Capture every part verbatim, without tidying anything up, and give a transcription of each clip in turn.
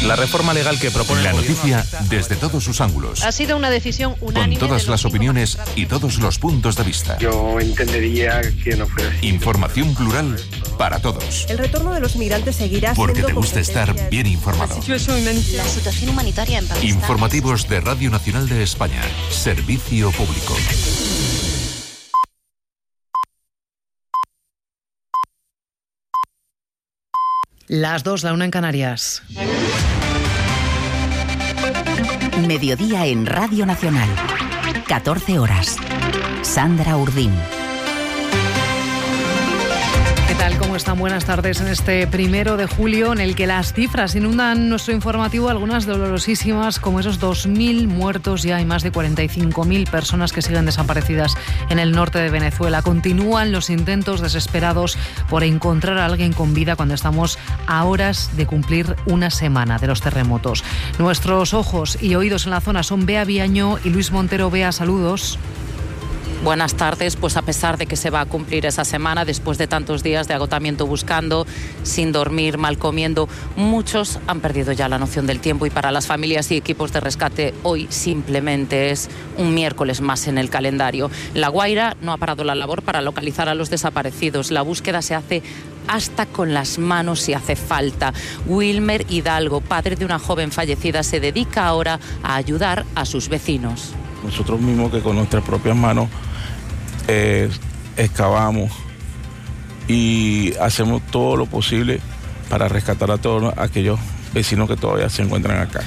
La reforma legal que propone la noticia desde todos sus ángulos. Ha sido una decisión unánime. Con todas las opiniones y todos los puntos de vista. Yo entendería que no fuera así. Información plural para todos. El retorno de los migrantes seguirá Porque siendo te gusta estar bien informado. La situación humanitaria en Pakistán. Informativos de Radio Nacional de España. Servicio público. Las dos, la una en Canarias. Mediodía en Radio Nacional. catorce horas. Sandra Urdín. ¿Qué tal? ¿Cómo están? Buenas tardes en este primero de julio en el que las cifras inundan nuestro informativo, algunas dolorosísimas, como esos dos mil muertos ya y más de cuarenta y cinco mil personas que siguen desaparecidas en el norte de Venezuela. Continúan los intentos desesperados por encontrar a alguien con vida cuando estamos a horas de cumplir una semana de los terremotos. Nuestros ojos y oídos en la zona son Bea Viaño y Luis Montero. Bea, saludos. Buenas tardes. Pues a pesar de que se va a cumplir esa semana, después de tantos días de agotamiento buscando, sin dormir, mal comiendo, muchos han perdido ya la noción del tiempo y para las familias y equipos de rescate hoy simplemente es un miércoles más en el calendario. La Guaira no ha parado la labor para localizar a los desaparecidos. La búsqueda se hace hasta con las manos si hace falta. Wilmer Hidalgo, padre de una joven fallecida, se dedica ahora a ayudar a sus vecinos. Nosotros mismos que con nuestras propias manos Eh, excavamos y hacemos todo lo posible para rescatar a todos aquellos vecinos que todavía se encuentran acá.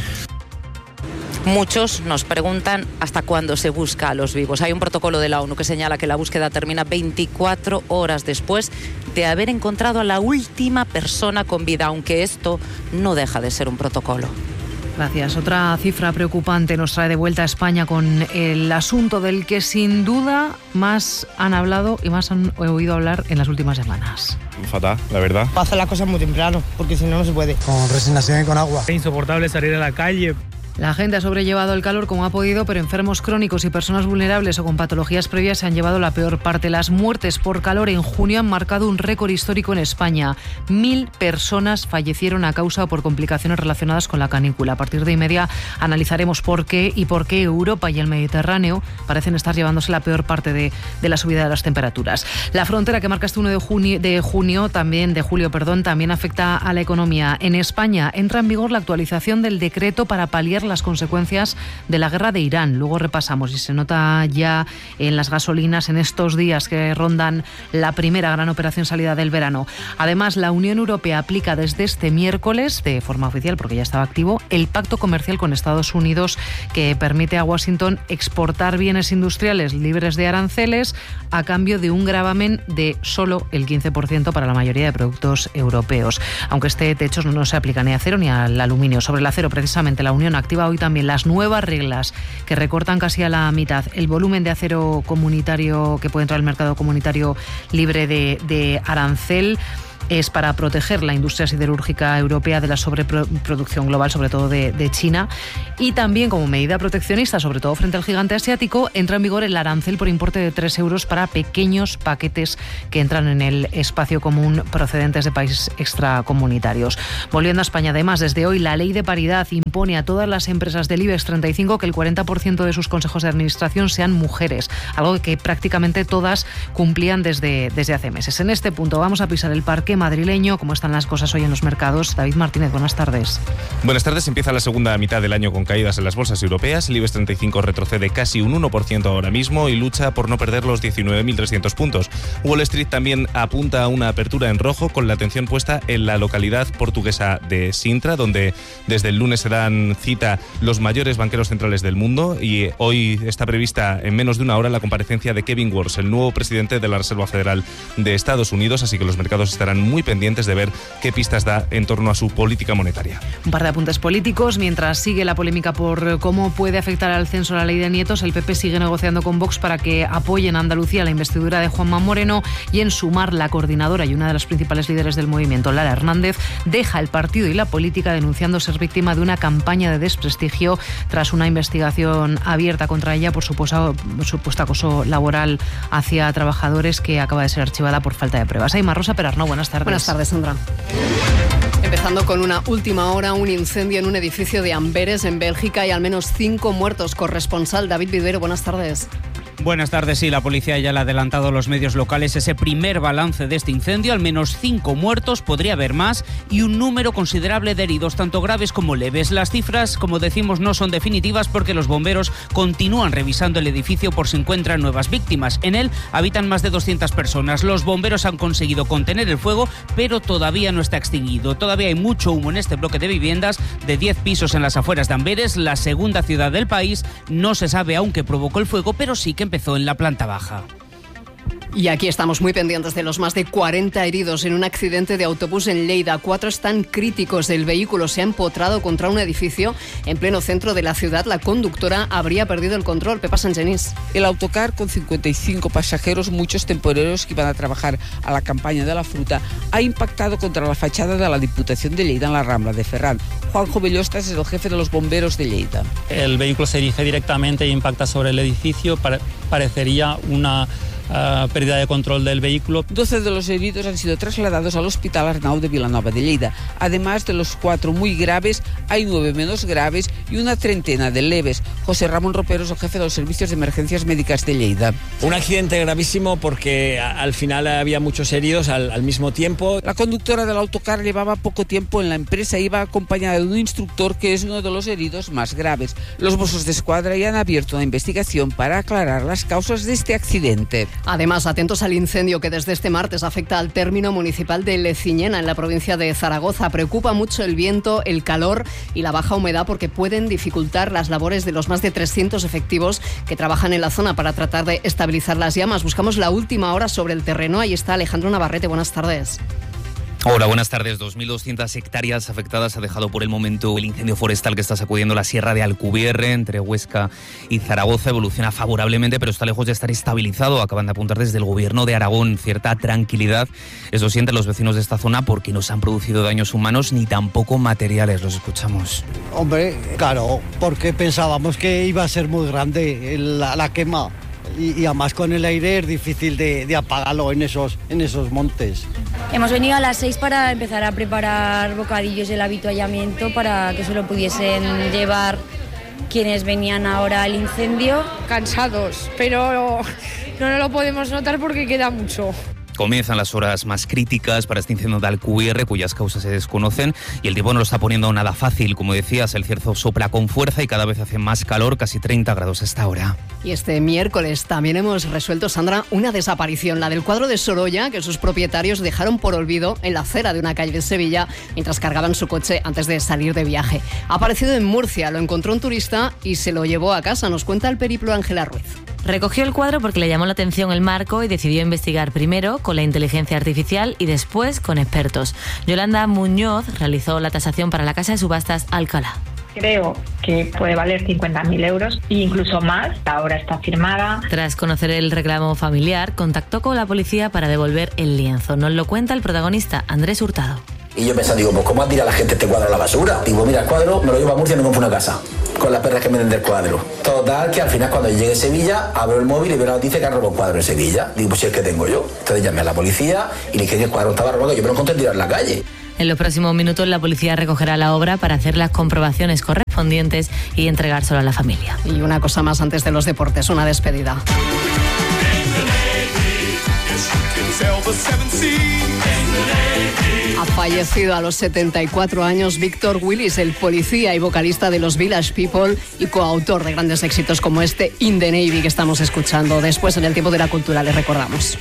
Muchos nos preguntan hasta cuándo se busca a los vivos. Hay un protocolo de la ONU que señala que la búsqueda termina veinticuatro horas después de haber encontrado a la última persona con vida, aunque esto no deja de ser un protocolo. Gracias. Otra cifra preocupante nos trae de vuelta a España con el asunto del que sin duda más han hablado y más han oído hablar en las últimas semanas. Fatal, la verdad. Pasa las cosas muy temprano, porque si no, no se puede. Con resignación y con agua. Es insoportable salir a la calle. La gente ha sobrellevado el calor como ha podido, pero enfermos crónicos y personas vulnerables o con patologías previas se han llevado la peor parte. Las muertes por calor en junio han marcado un récord histórico en España. Mil personas fallecieron a causa o por complicaciones relacionadas con la canícula. A partir de y media analizaremos por qué y por qué Europa y el Mediterráneo parecen estar llevándose la peor parte de, de la subida de las temperaturas. La frontera que marca este uno de junio, de junio también de julio, perdón, también afecta a la economía. En España entra en vigor la actualización del decreto para paliar las consecuencias de la guerra de Irán. Luego repasamos y se nota ya en las gasolinas en estos días que rondan la primera gran operación salida del verano. Además, la Unión Europea aplica desde este miércoles, de forma oficial porque ya estaba activo, el pacto comercial con Estados Unidos que permite a Washington exportar bienes industriales libres de aranceles a cambio de un gravamen de solo el quince por ciento para la mayoría de productos europeos. Aunque este techo no se aplica ni a acero ni al aluminio. Sobre el acero, precisamente, la Unión activa hoy también las nuevas reglas que recortan casi a la mitad el volumen de acero comunitario que puede entrar al mercado comunitario libre de, de arancel. Es para proteger la industria siderúrgica europea de la sobreproducción global, sobre todo de, de China. Y también, como medida proteccionista, sobre todo frente al gigante asiático, entra en vigor el arancel por importe de tres euros para pequeños paquetes que entran en el espacio común procedentes de países extracomunitarios. Volviendo a España, además, desde hoy la ley de paridad impone a todas las empresas del IBEX treinta y cinco que el cuarenta por ciento de sus consejos de administración sean mujeres, algo que prácticamente todas cumplían desde, desde hace meses. En este punto vamos a pisar el parque madrileño. ¿Cómo están las cosas hoy en los mercados? David Martínez, buenas tardes. Buenas tardes. Empieza la segunda mitad del año con caídas en las bolsas europeas. El IBEX treinta y cinco retrocede casi un uno por ciento ahora mismo y lucha por no perder los diecinueve mil trescientos puntos. Wall Street también apunta a una apertura en rojo con la atención puesta en la localidad portuguesa de Sintra, donde desde el lunes se dan cita los mayores banqueros centrales del mundo y hoy está prevista en menos de una hora la comparecencia de Kevin Warsh, el nuevo presidente de la Reserva Federal de Estados Unidos, así que los mercados estarán muy pendientes de ver qué pistas da en torno a su política monetaria. Un par de apuntes políticos. Mientras sigue la polémica por cómo puede afectar al censo la ley de nietos, el P P sigue negociando con Vox para que apoyen a Andalucía la investidura de Juanma Moreno y en Sumar, la coordinadora y una de las principales líderes del movimiento, Lara Hernández, deja el partido y la política denunciando ser víctima de una campaña de desprestigio tras una investigación abierta contra ella por supuesto, supuesto acoso laboral hacia trabajadores que acaba de ser archivada por falta de pruebas. Aymar Rosa Perarnau, buenas tardes. Buenas tardes, Sandra. Empezando con una última hora, un incendio en un edificio de Amberes, en Bélgica, y al menos cinco muertos. Corresponsal David Videro, buenas tardes. Buenas tardes. Sí, la policía ya le ha adelantado a los medios locales ese primer balance de este incendio. Al menos cinco muertos, podría haber más, y un número considerable de heridos, tanto graves como leves. Las cifras, como decimos, no son definitivas porque los bomberos continúan revisando el edificio por si encuentran nuevas víctimas. En él habitan más de doscientas personas. Los bomberos han conseguido contener el fuego, pero todavía no está extinguido. Todavía hay mucho humo en este bloque de viviendas de diez pisos en las afueras de Amberes, la segunda ciudad del país. No se sabe aún qué provocó el fuego, pero sí que empezó en la planta baja. Y aquí estamos muy pendientes de los más de cuarenta heridos en un accidente de autobús en Lleida. Cuatro están críticos. El vehículo se ha empotrado contra un edificio en pleno centro de la ciudad. La conductora habría perdido el control. Pepa Sangenís. El autocar, con cincuenta y cinco pasajeros, muchos temporeros que iban a trabajar a la campaña de la fruta, ha impactado contra la fachada de la Diputación de Lleida en la Rambla de Ferran. Juanjo Bellostas es el jefe de los bomberos de Lleida. El vehículo se dirige directamente e impacta sobre el edificio. Parecería una Uh, pérdida de control del vehículo. doce de los heridos han sido trasladados al Hospital Arnau de Vilanova de Lleida. Además de los cuatro muy graves, hay nueve menos graves y una treintena de leves. José Ramón Ropero es el jefe de los servicios de emergencias médicas de Lleida. Un accidente gravísimo porque al final había muchos heridos al, al mismo tiempo. La conductora del autocar llevaba poco tiempo en la empresa, iba acompañada de un instructor que es uno de los heridos más graves. Los Mossos de Escuadra ya han abierto una investigación para aclarar las causas de este accidente. Además, atentos al incendio que desde este martes afecta al término municipal de Leciñena, en la provincia de Zaragoza. Preocupa mucho el viento, el calor y la baja humedad porque pueden dificultar las labores de los más de trescientos efectivos que trabajan en la zona para tratar de estabilizar las llamas. Buscamos la última hora sobre el terreno. Ahí está Alejandro Navarrete. Buenas tardes. Hola, buenas tardes. dos mil doscientas hectáreas afectadas ha dejado por el momento el incendio forestal que está sacudiendo la sierra de Alcubierre, entre Huesca y Zaragoza. Evoluciona favorablemente, pero está lejos de estar estabilizado. Acaban de apuntar desde el Gobierno de Aragón cierta tranquilidad. Eso sienten los vecinos de esta zona porque no se han producido daños humanos ni tampoco materiales. Los escuchamos. Hombre, claro, porque pensábamos que iba a ser muy grande la, la quema. Y, y además con el aire es difícil de, de apagarlo en esos, en esos montes. Hemos venido a las seis para empezar a preparar bocadillos del avituallamiento para que se lo pudiesen llevar quienes venían ahora al incendio. Cansados, pero no nos lo podemos notar porque queda mucho. Comienzan las horas más críticas para este incendio de Alcubierre, cuyas causas se desconocen, y el tiempo no lo está poniendo nada fácil. Como decías, el cierzo sopla con fuerza y cada vez hace más calor, casi treinta grados a esta hora. Y este miércoles también hemos resuelto, Sandra, una desaparición, la del cuadro de Sorolla, que sus propietarios dejaron por olvido en la acera de una calle de Sevilla mientras cargaban su coche antes de salir de viaje. Ha aparecido en Murcia, lo encontró un turista y se lo llevó a casa. Nos cuenta el periplo Ángela Ruiz. Recogió el cuadro porque le llamó la atención el marco y decidió investigar primero con la inteligencia artificial y después con expertos. Yolanda Muñoz realizó la tasación para la casa de subastas Alcalá. Creo que puede valer cincuenta mil euros e incluso más. La obra está firmada. Tras conocer el reclamo familiar, contactó con la policía para devolver el lienzo. Nos lo cuenta el protagonista, Andrés Hurtado. Y yo pensando, digo, pues ¿cómo tira la gente este cuadro a la basura? Digo, mira, el cuadro me lo llevo a Murcia y me compro una casa con las perras que me den del cuadro. Total, que al final cuando llegue a Sevilla, abro el móvil y veo la noticia que han robado un cuadro en Sevilla. Digo, pues si es que tengo yo. Entonces llamé a la policía y le dije que el cuadro estaba robado, yo me lo encontré tirado en la calle. En los próximos minutos la policía recogerá la obra para hacer las comprobaciones correspondientes y entregárselo a la familia. Y una cosa más antes de los deportes, una despedida. Ha fallecido a los setenta y cuatro años Víctor Willis, el policía y vocalista de los Village People y coautor de grandes éxitos como este In the Navy que estamos escuchando. Después, en el tiempo de la cultura, les recordamos.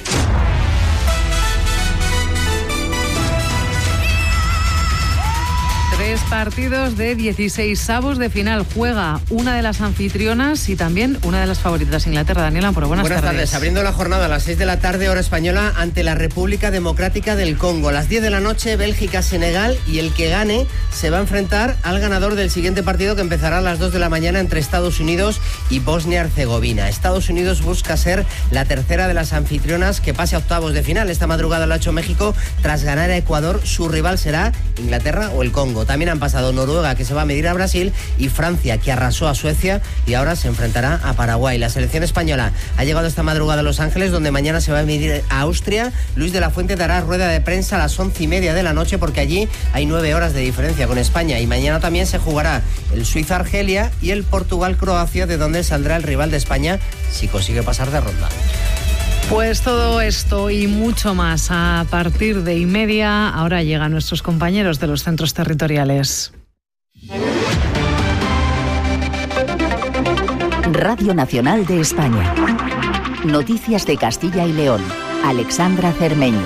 Tres partidos de dieciséis avos de final. Juega una de las anfitrionas y también una de las favoritas, Inglaterra. Daniela Amparo, buenas, buenas tardes. tardes. Abriendo la jornada a las seis de la tarde, hora española, ante la República Democrática del Congo. A las diez de la noche, Bélgica-Senegal, y el que gane se va a enfrentar al ganador del siguiente partido, que empezará a las dos de la mañana entre Estados Unidos y Bosnia-Herzegovina. Estados Unidos busca ser la tercera de las anfitrionas que pase a octavos de final. Esta madrugada lo ha hecho México tras ganar a Ecuador. Su rival será Inglaterra o el Congo. También también han pasado Noruega, que se va a medir a Brasil, y Francia, que arrasó a Suecia y ahora se enfrentará a Paraguay. La selección española ha llegado esta madrugada a Los Ángeles, donde mañana se va a medir a Austria. Luis de la Fuente dará rueda de prensa a las once y media de la noche, porque allí hay nueve horas de diferencia con España, y mañana también se jugará el Suiza-Argelia y el Portugal-Croacia, de donde saldrá el rival de España si consigue pasar de ronda. Pues todo esto y mucho más a partir de y media. Ahora llegan nuestros compañeros de los centros territoriales. Radio Nacional de España. Noticias de Castilla y León. Alexandra Cermeño.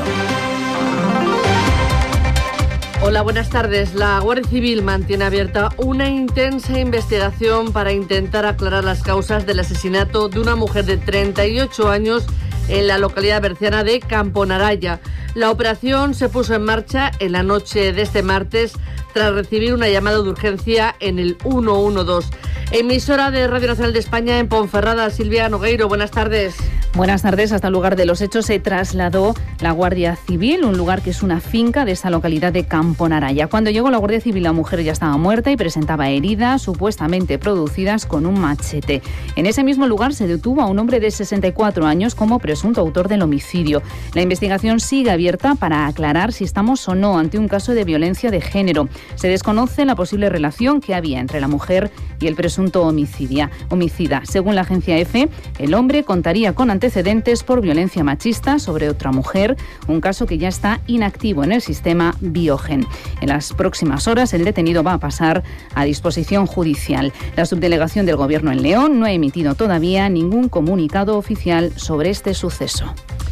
Hola, buenas tardes. La Guardia Civil mantiene abierta una intensa investigación para intentar aclarar las causas del asesinato de una mujer de treinta y ocho años en la localidad berciana de Camponaraya. La operación se puso en marcha en la noche de este martes tras recibir una llamada de urgencia en el uno uno dos. Emisora de Radio Nacional de España en Ponferrada, Silvia Nogueiro, buenas tardes. Buenas tardes. Hasta el lugar de los hechos se trasladó la Guardia Civil, un lugar que es una finca de esa localidad de Camponaraya. Cuando llegó la Guardia Civil, la mujer ya estaba muerta y presentaba heridas supuestamente producidas con un machete. En ese mismo lugar se detuvo a un hombre de sesenta y cuatro años como presunto autor del homicidio. La investigación sigue abierta para aclarar si estamos o no ante un caso de violencia de género. Se desconoce la posible relación que había entre la mujer y el presunto homicidia, homicida. Según la agencia EFE, el hombre contaría con antecedentes por violencia machista sobre otra mujer, un caso que ya está inactivo en el sistema Biogen. En las próximas horas, el detenido va a pasar a disposición judicial. La subdelegación del Gobierno en León no ha emitido todavía ningún comunicado oficial sobre este suceso.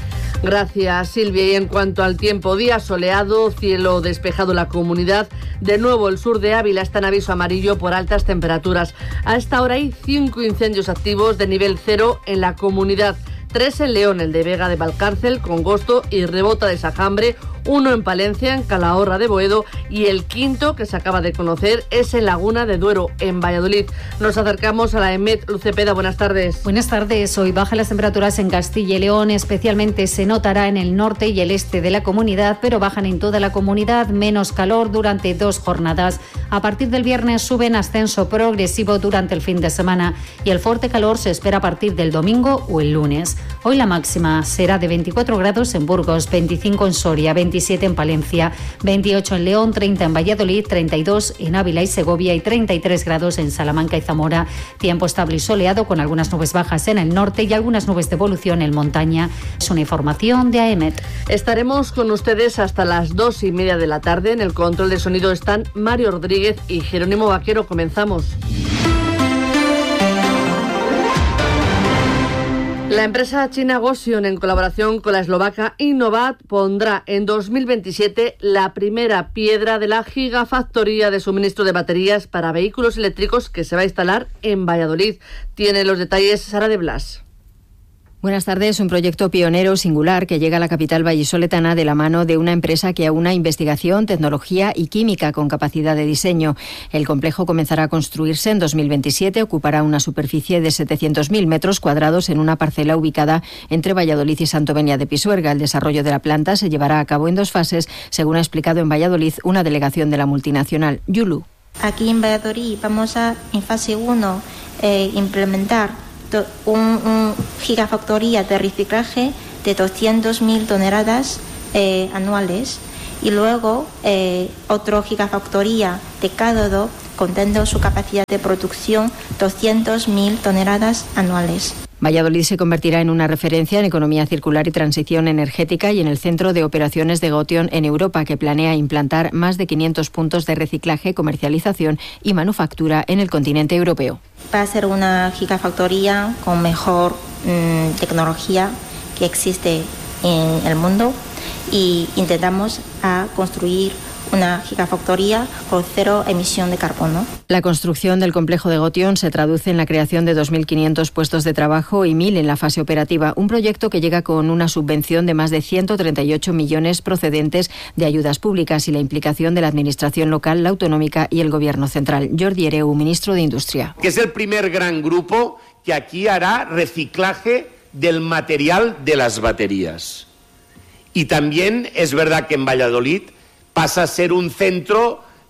Gracias, Silvia. Y en cuanto al tiempo, día soleado, cielo despejado en la comunidad. De nuevo, el sur de Ávila está en aviso amarillo por altas temperaturas. A esta hora hay cinco incendios activos de nivel cero en la comunidad. Tres en León, el de Vega de Valcárcel, Congosto y Rebota de Sajambre. Uno en Palencia, en Calahorra de Boedo, y el quinto, que se acaba de conocer, es en Laguna de Duero, en Valladolid. Nos acercamos a la EMET. Lucepeda, buenas tardes. Buenas tardes. Hoy bajan las temperaturas en Castilla y León, especialmente se notará en el norte y el este de la comunidad, pero bajan en toda la comunidad, menos calor durante dos jornadas. A partir del viernes suben ascenso progresivo durante el fin de semana y el fuerte calor se espera a partir del domingo o el lunes. Hoy la máxima será de veinticuatro grados en Burgos, veinticinco en Soria, veintisiete en Palencia, veintiocho en León, treinta en Valladolid, treinta y dos en Ávila y Segovia y treinta y tres grados en Salamanca y Zamora. Tiempo estable y soleado con algunas nubes bajas en el norte y algunas nubes de evolución en montaña. Es una información de AEMET. Estaremos con ustedes hasta las dos y media de la tarde. En el control de sonido están Mario Rodríguez y Jerónimo Vaquero. Comenzamos. La empresa china Gotion, en colaboración con la eslovaca Innovat, pondrá en dos mil veintisiete la primera piedra de la gigafactoría de suministro de baterías para vehículos eléctricos que se va a instalar en Valladolid. Tiene los detalles Sara de Blas. Buenas tardes. Un proyecto pionero singular que llega a la capital vallisoletana de la mano de una empresa que aúna investigación, tecnología y química con capacidad de diseño. El complejo comenzará a construirse en dos mil veintisiete, ocupará una superficie de setecientos mil metros cuadrados en una parcela ubicada entre Valladolid y Santovenia de Pisuerga. El desarrollo de la planta se llevará a cabo en dos fases, según ha explicado en Valladolid una delegación de la multinacional Yulu. Aquí en Valladolid vamos a, en fase uno, eh, implementar Un, un gigafactoría de reciclaje de doscientas mil toneladas eh, anuales y luego eh, otro gigafactoría de cátodo contando su capacidad de producción doscientas mil toneladas anuales. Valladolid se convertirá en una referencia en economía circular y transición energética y en el centro de operaciones de Gotion en Europa, que planea implantar más de quinientos puntos de reciclaje, comercialización y manufactura en el continente europeo. Va a ser una gigafactoría con mejor mmm, tecnología que existe en el mundo y intentamos a construir una gigafactoría con cero emisión de carbono. La construcción del complejo de Gotion se traduce en la creación de dos mil quinientos puestos de trabajo y mil en la fase operativa, un proyecto que llega con una subvención de más de ciento treinta y ocho millones procedentes de ayudas públicas y la implicación de la administración local, la autonómica y el gobierno central. Jordi Hereu, ministro de Industria. Que es el primer gran grupo que aquí hará reciclaje del material de las baterías. Y también es verdad que en Valladolid pasa a ser un centro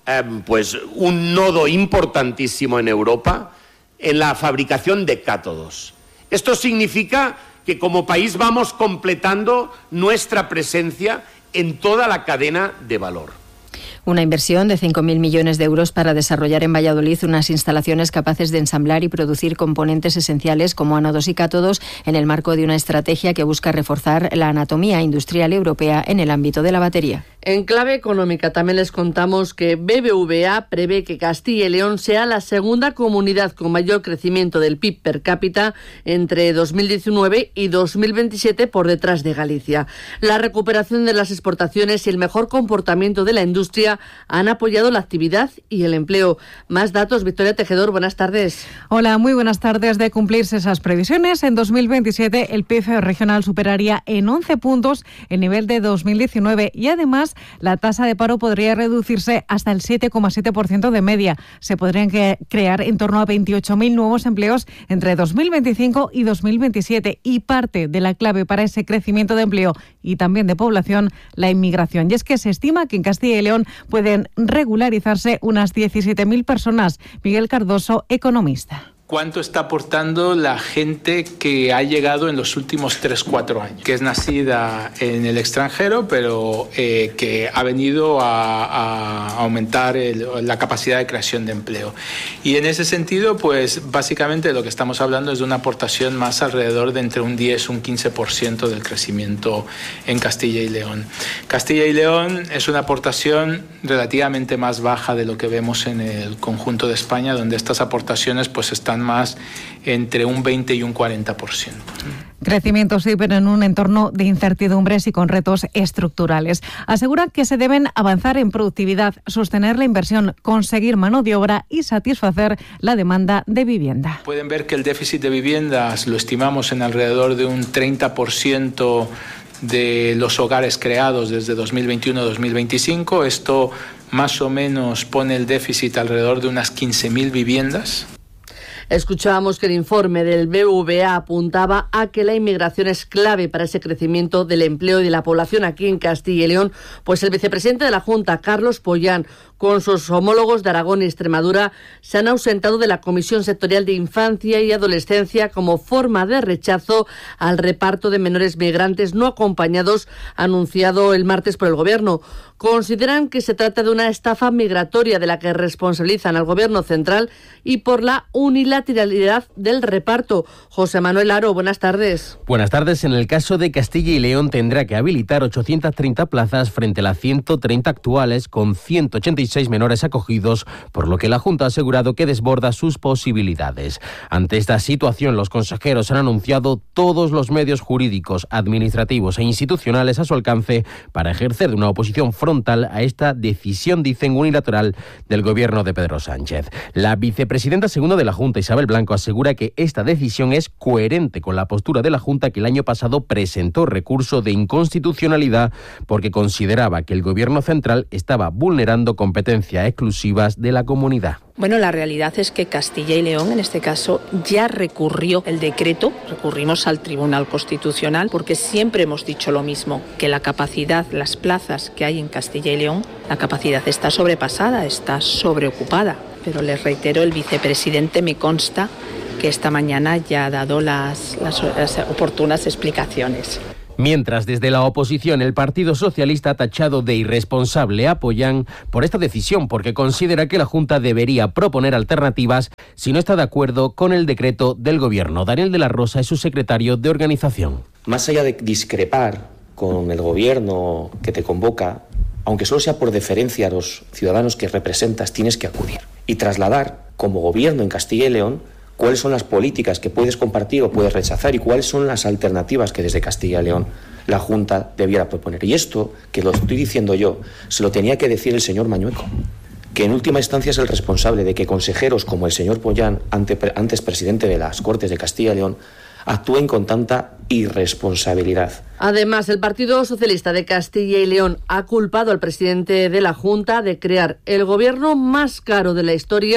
eh, pues un nodo importantísimo en Europa en la fabricación de cátodos. Esto significa que como país vamos completando nuestra presencia en toda la cadena de valor. Una inversión de cinco mil millones de euros para desarrollar en Valladolid unas instalaciones capaces de ensamblar y producir componentes esenciales como ánodos y cátodos en el marco de una estrategia que busca reforzar la anatomía industrial europea en el ámbito de la batería. En clave económica también les contamos que B B V A prevé que Castilla y León sea la segunda comunidad con mayor crecimiento del P I B per cápita entre dos mil diecinueve y dos mil veintisiete, por detrás de Galicia. La recuperación de las exportaciones y el mejor comportamiento de la industria han apoyado la actividad y el empleo. Más datos, Victoria Tejedor, buenas tardes. Hola, muy buenas tardes. De cumplirse esas previsiones, en dos mil veintisiete el P I B regional superaría en once puntos el nivel de dos mil diecinueve y además la tasa de paro podría reducirse hasta el siete coma siete por ciento de media. Se podrían que crear en torno a veintiocho mil nuevos empleos entre dos mil veinticinco y dos mil veintisiete y parte de la clave para ese crecimiento de empleo y también de población, la inmigración. Y es que se estima que en Castilla y León pueden regularizarse unas diecisiete mil personas. Miguel Cardoso, economista. ¿Cuánto está aportando la gente que ha llegado en los últimos tres cuatro años? Que es nacida en el extranjero, pero eh, que ha venido a, a aumentar el, la capacidad de creación de empleo. Y en ese sentido, pues básicamente lo que estamos hablando es de una aportación más alrededor de entre un diez y un quince por ciento del crecimiento en Castilla y León. Castilla y León es una aportación relativamente más baja de lo que vemos en el conjunto de España, donde estas aportaciones pues están más entre un veinte y un cuarenta por ciento. Crecimiento sí, pero en un entorno de incertidumbres y con retos estructurales. Asegura que se deben avanzar en productividad, sostener la inversión, conseguir mano de obra y satisfacer la demanda de vivienda. Pueden ver que el déficit de viviendas lo estimamos en alrededor de un treinta por ciento de los hogares creados desde dos mil veintiuno a dos mil veinticinco. Esto más o menos pone el déficit alrededor de unas quince mil viviendas. Escuchábamos que el informe del B B V A apuntaba a que la inmigración es clave para ese crecimiento del empleo y de la población aquí en Castilla y León, pues el vicepresidente de la Junta, Carlos Pollán, con sus homólogos de Aragón y Extremadura, se han ausentado de la Comisión Sectorial de Infancia y Adolescencia como forma de rechazo al reparto de menores migrantes no acompañados anunciado el martes por el Gobierno. Consideran que se trata de una estafa migratoria de la que responsabilizan al Gobierno central y por la unilateralidad del reparto. José Manuel Aro, buenas tardes. Buenas tardes. En el caso de Castilla y León tendrá que habilitar ochocientas treinta plazas frente a las ciento treinta actuales, con ciento ochenta y seis menores acogidos, por lo que la Junta ha asegurado que desborda sus posibilidades. Ante esta situación, los consejeros han anunciado todos los medios jurídicos, administrativos e institucionales a su alcance para ejercer una oposición frontal a esta decisión, dicen, unilateral del Gobierno de Pedro Sánchez. La vicepresidenta segunda de la Junta, Isabel Blanco, asegura que esta decisión es coherente con la postura de la Junta, que el año pasado presentó recurso de inconstitucionalidad porque consideraba que el Gobierno central estaba vulnerando competencias exclusivas de la comunidad. Bueno, la realidad es que Castilla y León, en este caso, ya recurrió el decreto, recurrimos al Tribunal Constitucional, porque siempre hemos dicho lo mismo, que la capacidad, las plazas que hay en Castilla y León, la capacidad está sobrepasada, está sobreocupada. Pero les reitero, el vicepresidente me consta que esta mañana ya ha dado las, las, las oportunas explicaciones. Mientras, desde la oposición, el Partido Socialista ha tachado de irresponsable a Pollán por esta decisión, porque considera que la Junta debería proponer alternativas si no está de acuerdo con el decreto del Gobierno. Daniel de la Rosa es su secretario de organización. Más allá de discrepar con el Gobierno que te convoca, aunque solo sea por deferencia a los ciudadanos que representas, tienes que acudir y trasladar como Gobierno en Castilla y León cuáles son las políticas que puedes compartir o puedes rechazar y cuáles son las alternativas que desde Castilla y León la Junta debiera proponer. Y esto, que lo estoy diciendo yo, se lo tenía que decir el señor Mañueco, que en última instancia es el responsable de que consejeros como el señor Pollán, antes presidente de las Cortes de Castilla y León, actúen con tanta irresponsabilidad. Además, el Partido Socialista de Castilla y León ha culpado al presidente de la Junta de crear el gobierno más caro de la historia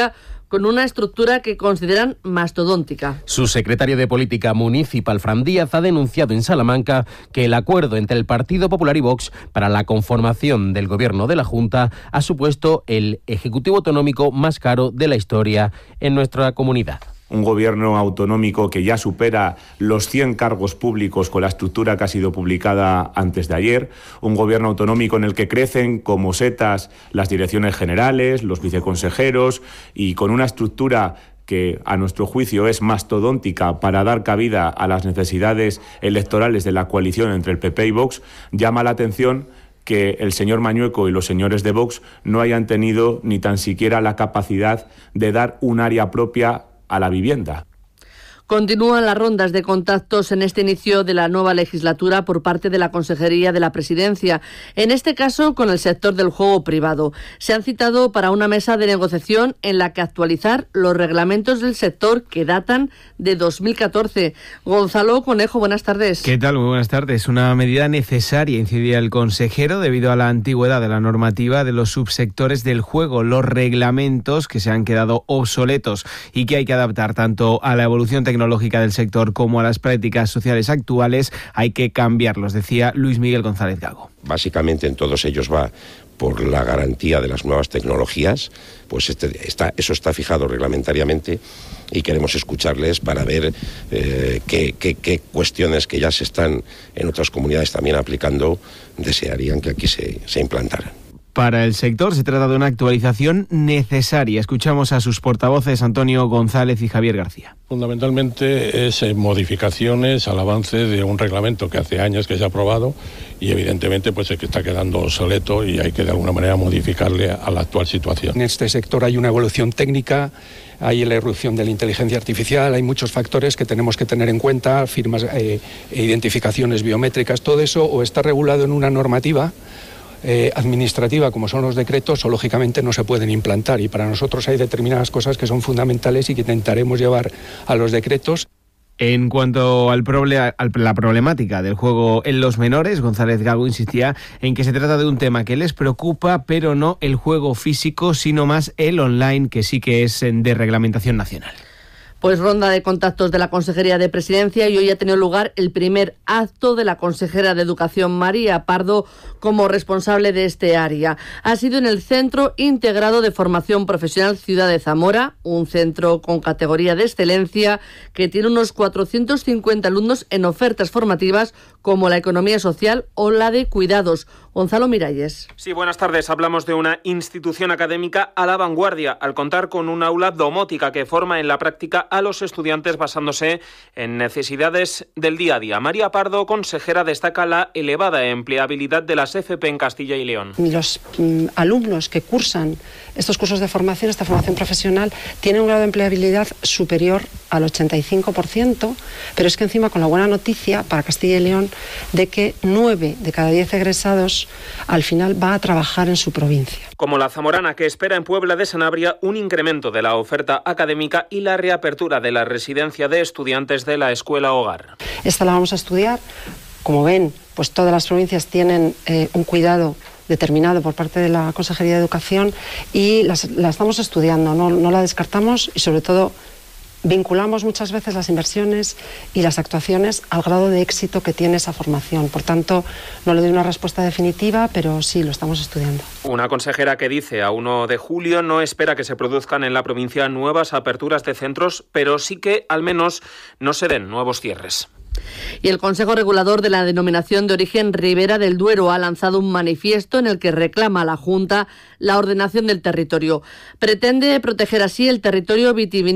con una estructura que consideran mastodóntica. Su secretario de Política Municipal, Fran Díaz, ha denunciado en Salamanca que el acuerdo entre el Partido Popular y Vox para la conformación del gobierno de la Junta ha supuesto el ejecutivo autonómico más caro de la historia en nuestra comunidad. Un gobierno autonómico que ya supera los cien cargos públicos con la estructura que ha sido publicada antes de ayer, un gobierno autonómico en el que crecen como setas las direcciones generales, los viceconsejeros y con una estructura que a nuestro juicio es mastodóntica para dar cabida a las necesidades electorales de la coalición entre el P P y Vox. Llama la atención que el señor Mañueco y los señores de Vox no hayan tenido ni tan siquiera la capacidad de dar un área propia a la vivienda. Continúan las rondas de contactos en este inicio de la nueva legislatura por parte de la Consejería de la Presidencia, en este caso con el sector del juego privado. Se han citado para una mesa de negociación en la que actualizar los reglamentos del sector que datan de dos mil catorce. Gonzalo Conejo, buenas tardes. ¿Qué tal? Muy buenas tardes. Una medida necesaria, incidía el consejero, debido a la antigüedad de la normativa de los subsectores del juego, los reglamentos que se han quedado obsoletos y que hay que adaptar tanto a la evolución tecnológica tecnológica del sector como a las prácticas sociales actuales, hay que cambiarlos, decía Luis Miguel González Gago. Básicamente en todos ellos va por la garantía de las nuevas tecnologías, pues este, está, eso está fijado reglamentariamente y queremos escucharles para ver eh, qué, qué, qué cuestiones que ya se están en otras comunidades también aplicando desearían que aquí se, se implantaran. Para el sector se trata de una actualización necesaria. Escuchamos a sus portavoces Antonio González y Javier García. Fundamentalmente es modificaciones al avance de un reglamento que hace años que se ha aprobado y evidentemente pues es que está quedando obsoleto y hay que de alguna manera modificarle a la actual situación. En este sector hay una evolución técnica, hay la irrupción de la inteligencia artificial, hay muchos factores que tenemos que tener en cuenta, firmas eh, e identificaciones biométricas, todo eso o está regulado en una normativa Eh, administrativa como son los decretos o lógicamente no se pueden implantar y para nosotros hay determinadas cosas que son fundamentales y que intentaremos llevar a los decretos. En cuanto al proble- a la problemática del juego en los menores, González Gago insistía en que se trata de un tema que les preocupa, pero no el juego físico, sino más el online, que sí que es de reglamentación nacional. Pues ronda de contactos de la Consejería de Presidencia y hoy ha tenido lugar el primer acto de la consejera de Educación, María Pardo, como responsable de este área. Ha sido en el Centro Integrado de Formación Profesional Ciudad de Zamora, un centro con categoría de excelencia que tiene unos cuatrocientos cincuenta alumnos en ofertas formativas como la economía social o la de cuidados. Gonzalo Miralles. Sí, buenas tardes. Hablamos de una institución académica a la vanguardia, al contar con un aula domótica que forma en la práctica a los estudiantes basándose en necesidades del día a día. María Pardo, consejera, destaca la elevada empleabilidad de las F P en Castilla y León. Los mm, alumnos que cursan estos cursos de formación, esta formación profesional, tienen un grado de empleabilidad superior al ochenta y cinco por ciento, pero es que encima con la buena noticia para Castilla y León de que nueve de cada diez egresados al final va a trabajar en su provincia. Como la zamorana, que espera en Puebla de Sanabria un incremento de la oferta académica y la reapertura de la residencia de estudiantes de la Escuela Hogar. Esta la vamos a estudiar. Como ven, pues todas las provincias tienen eh, un cuidado determinado por parte de la Consejería de Educación y las, la estamos estudiando, no, no la descartamos y sobre todo vinculamos muchas veces las inversiones y las actuaciones al grado de éxito que tiene esa formación. Por tanto, no le doy una respuesta definitiva, pero sí, lo estamos estudiando. Una consejera que dice a primero de julio no espera que se produzcan en la provincia nuevas aperturas de centros, pero sí que al menos no se den nuevos cierres. Y el Consejo Regulador de la Denominación de Origen Ribera del Duero ha lanzado un manifiesto en el que reclama a la Junta la ordenación del territorio. Pretende proteger así el territorio vitivinícola